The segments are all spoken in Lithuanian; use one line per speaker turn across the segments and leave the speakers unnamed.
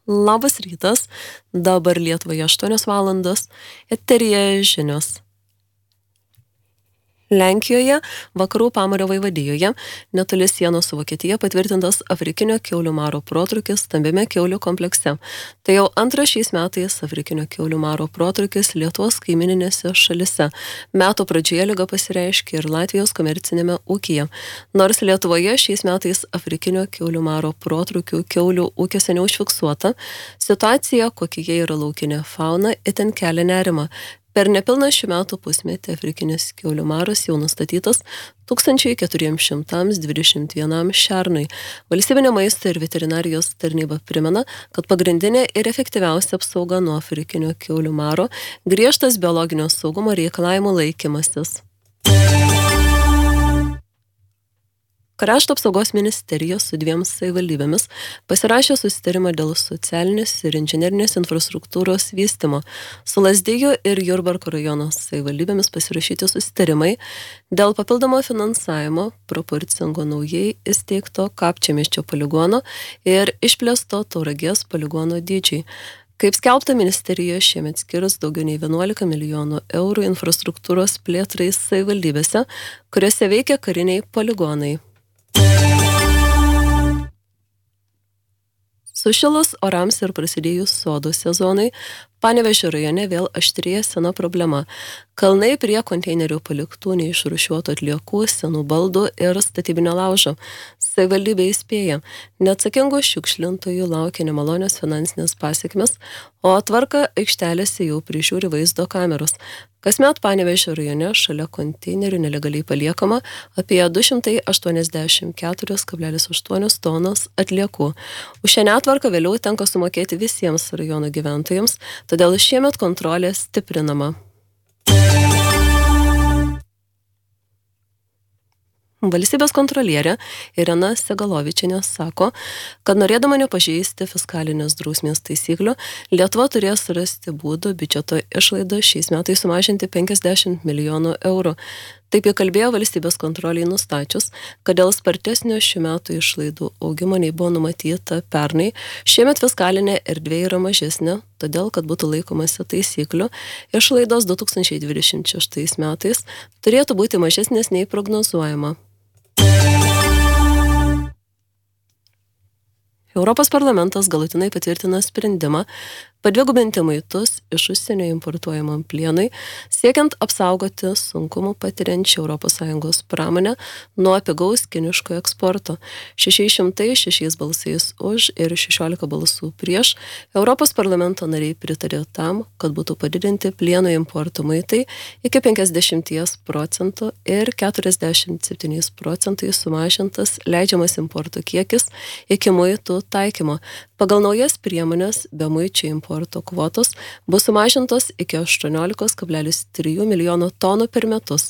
Labas rytas, dabar Lietuvoje 8 valandos, eteryje žinios. Lenkijoje, vakarų Pamario vaivadijoje, netoli sienos su Vokietija patvirtintas afrikinio kiaulių maro protrūkis stambiame kiaulių komplekse. Tai jau antras šiais metais afrikinio kiaulių maro protrūkis Lietuvos kaimininėse šalise. Metų pradžioje liga pasireiškė ir Latvijos komercinėme ūkyje. Nors Lietuvoje šiais metais afrikinio kiaulių maro protrūkių kiaulių ūkiuose neužfiksuota, situacija, kokie yra laukinė fauna, itin kelia nerimą. Per nepilną šių metų pusmetį afrikinis kiaulių maras jau nustatytas 1421 šernui. Valstybinė maisto ir veterinarijos tarnyba primena, kad pagrindinė ir efektyviausia apsauga nuo afrikinio kiaulių maro griežtas biologinio saugumo reikalavimų laikymasis. Krašto apsaugos ministerija su 2 savivaldybėmis pasirašė susitarimą dėl socialinės ir inžinerinės infrastruktūros vystymo. Su Lazdijų ir Jurbarko rajono savivaldybėmis pasirašyti susitarimai dėl papildomo finansavimo proporcingo naujai įsteigto Kapčiamiesčio poligono ir išplėsto Tauragės poligono dydžiai. Kaip skelbta, ministerija šiemet skirs daugiau nei 11 milijonų eurų infrastruktūros plėtrai savivaldybėse, kuriuose veikia kariniai poligonai. Sušilus orams ir prasidėjus sodų sezonui, Panevėžio rajone vėl aštrėja sena problema. Kalnai prie konteinerių paliktų neišrūšiuotų atliekų, senų baldų ir statybinio laužo. Savivaldybė įspėja, neatsakingų šiukšlintojų laukia nemalonios finansinės pasekmės, o tvarką aikštelėse jau prižiūri vaizdo kameros. Kasmet Panevėžio rajone šalia konteinerių nelegaliai paliekama apie 284,8 tonos atliekų. Už šią netvarką vėliau tenka sumokėti visiems rajono gyventojams, todėl šiemet kontrolė stiprinama. Valstybės kontrolierė Irena Segalovičienė sako, kad norėdama nepažeisti fiskalinės drausmės taisyklių, Lietuva turės rasti būdų biudžeto išlaidą šiais metais sumažinti 50 milijonų eurų. Taip įkalbėjo valstybės kontroliai nustačius, kad dėl spartesnio šių metų išlaidų augimo nei buvo numatyta pernai, šiemet fiskalinė erdvė yra mažesnė, todėl, kad būtų laikomasi taisyklių, išlaidos 2026 metais turėtų būti mažesnės nei prognozuojama. Europos parlamentas galutinai patvirtina sprendimą padvigubinti muitus iš užsienio importuojamam plienui, siekiant apsaugoti sunkumų patiriančią ES pramonę nuo pigaus kiniško eksporto. 606 balsais už ir 16 balsų prieš Europos parlamento nariai pritarė tam, kad būtų padidinti plieno importo muitai iki 50% ir 47% sumažintas leidžiamas importo kiekis iki muitų taikymo. Pagal naujas priemonės be muičių importo kvotos bus sumažintos iki 18,3 milijono tonų per metus.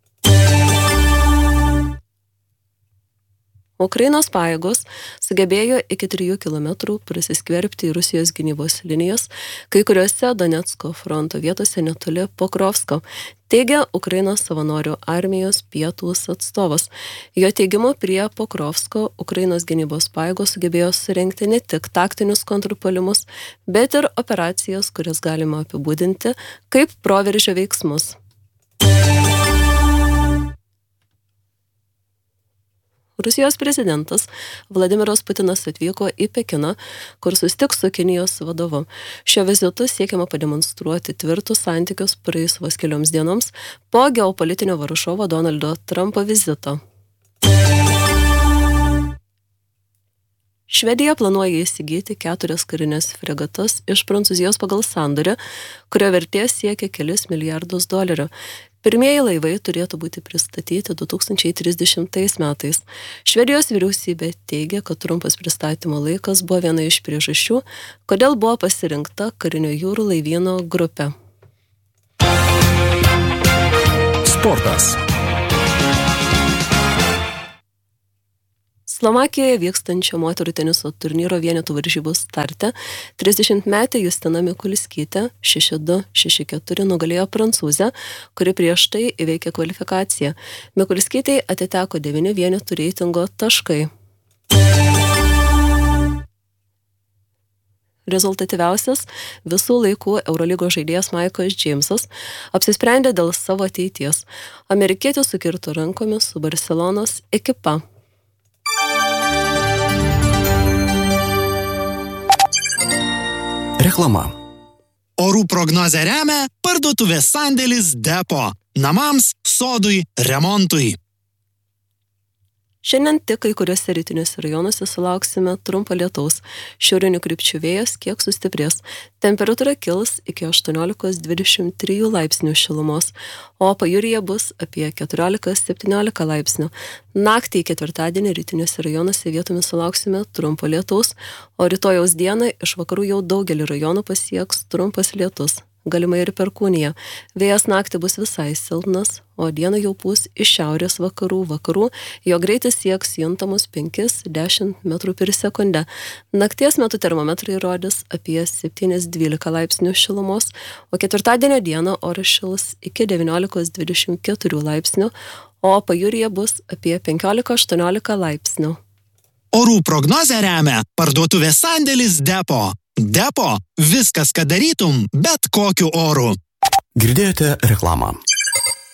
Ukrainos pajėgos sugebėjo iki 3 km prasiskverbti į Rusijos gynybos linijas, kai kuriuose Donecko fronto vietose netoli Pokrovsko, teigia Ukrainos savanorių armijos pietus atstovas. Jo teigimu, prie Pokrovsko Ukrainos gynybos pajėgos sugebėjo surengti ne tik taktinius kontrpuolimus, bet ir operacijas, kurias galima apibūdinti kaip proveržio veiksmus. Rusijos prezidentas Vladimiras Putinas atvyko į Pekiną, kur susitiks su Kinijos vadovu. Šio vizitu siekiama pademonstruoti tvirtus santykius praėjus vos kelioms dienoms po geopolitinio varžovo Donaldo Trumpo vizito. Švedija planuoja įsigyti 4 karinės fregatas iš Prancūzijos pagal sandorį, kurio vertė siekia kelis milijardus dolerių. Pirmieji laivai turėtų būti pristatyti 2030 metais. Švedijos vyriausybė teigia, kad trumpas pristatymo laikas buvo viena iš priežasčių, kodėl buvo pasirinkta karinio jūrų laivyno grupė.
Sportas.
Slovakijoje vykstančio moterų teniso turnyro vienetų varžybų starte 30-metė Justina Mikulskytė 6-2, 6-4 nugalėjo prancūzę, kuri prieš tai įveikė kvalifikaciją. Mikulskytei atiteko 9 vienetų reitingo taškai. rezultatyviausias visų laikų Eurolygos žaidėjas Maikas Džeimsas apsisprendė dėl savo ateities. Amerikietis sukirto rankomis su Barcelonos ekipa.
Reklama.
Orų prognozę remia parduotuvės sandėlis Depo. Namams, sodui, remontui.
Šiandien tik kai kuriuose rytiniuose rajonuose sulauksime trumpo lietaus. Šiaurinių krypčių vėjas kiek sustiprės. Temperatūra kils iki 18-23 laipsnių šilumos, o pajūryje bus apie 14-17 laipsnių. Naktį į ketvirtadienį rytiniuose rajonuose vietomis sulauksime trumpo lietaus, o rytojaus dieną iš vakarų jau daugelį rajonų pasieks trumpas lietus. Galima ir perkūnija. Vėjas naktį bus visai silpnas, o dieną jau pūs iš šiaurės vakarų, jo greitis sieks juntamus 5-10 metrų per sekundę. Nakties metu termometrai rodys apie 7-12 laipsnių šilumos, o ketvirtadienio dieną oras šils iki 19-24 laipsnių, o pajūryje bus apie 15-18 laipsnių.
Orų prognozę remia parduotuvės sandėlis Depo. Depo – viskas, ką darytum, bet kokiu oru.
Girdėjote reklamą.